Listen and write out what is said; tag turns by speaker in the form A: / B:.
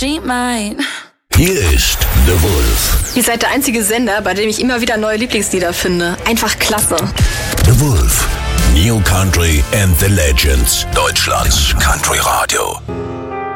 A: she might.
B: Hier ist The Wolf.
C: Ihr seid der einzige Sender, bei dem ich immer wieder neue Lieblingslieder finde. Einfach klasse.
B: The Wolf. New Country and the Legends. Deutschlands Country Radio.